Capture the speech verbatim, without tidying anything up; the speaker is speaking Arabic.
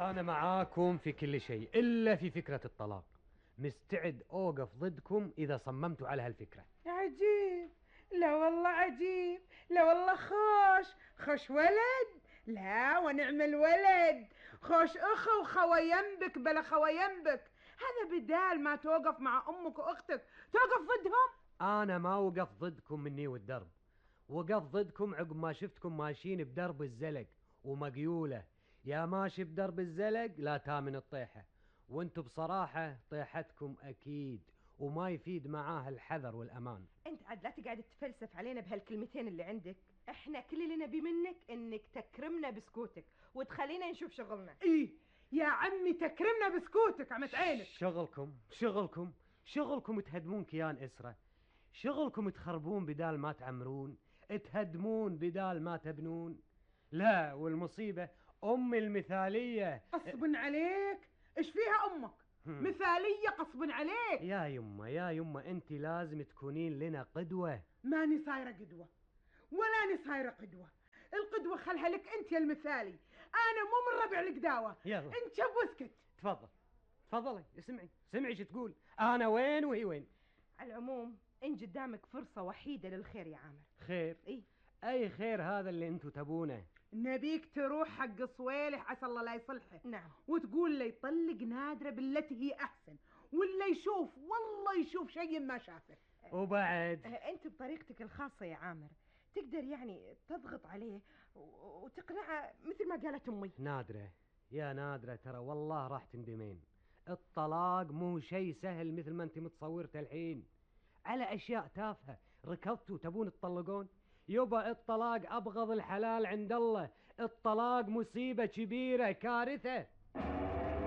أنا معاكم في كل شيء إلا في فكرة الطلاق. مستعد أوقف ضدكم إذا صممتوا على هالفكرة. عجيب، لا والله عجيب، لا والله خوش خوش ولد، لا ونعم الولد، خوش أخو وخوى ينبك بلا خوى ينبك. هذا بدال ما توقف مع أمك وأختك توقف ضدهم. أنا ما وقف ضدكم مني والدرب، وقف ضدكم عقب ما شفتكم ماشيين بدرب الزلق ومقيولة. يا ماشي بدرب الزلق لا تامن الطيحة، وانتوا بصراحة طيحتكم أكيد وما يفيد معاه الحذر والأمان. انت عاد لا تقعد تفلسف علينا بهالكلمتين اللي عندك. احنا كل اللي نبي منك انك تكرمنا بسكوتك وتخلينا نشوف شغلنا. إيه يا عمي تكرمنا بسكوتك عمت عينك. شغلكم شغلكم شغلكم تهدمون كيان إسرة، شغلكم تخربون بدال ما تعمرون، تهدمون بدال ما تبنون. لا والمصيبة أم المثالية. قصب عليك، إيش فيها أمك؟ مثالية قصب عليك. يا يمه يا يمه أنت لازم تكونين لنا قدوة. ماني صايرة قدوة ولا أني صايرة قدوة، القدوة خلها لك أنت يا المثالي، أنا مو من ربع القداوة. يلا أنت شب واسكت. تفضل تفضلي اسمعي سمعي شو تقول. أنا وين وهي وين. على العموم إن قدامك فرصة وحيدة للخير يا عامر. خير؟ إيه؟ أي خير هذا اللي أنتوا تبونه؟ نبيك تروح حق صويلح عسى الله لا يصلحه. نعم. وتقول لي يطلق نادرة بالتي هي أحسن، ولا يشوف والله يشوف شيء ما شافه. وبعد أنت بطريقتك الخاصة يا عامر تقدر يعني تضغط عليه وتقنعه مثل ما قالت أمي. نادرة يا نادرة ترى والله راح تندمين. الطلاق مو شيء سهل مثل ما انت متصورته الحين. على أشياء تافهة ركضتوا تبون تطلقون. يبا الطلاق أبغض الحلال عند الله، الطلاق مصيبة كبيرة كارثة.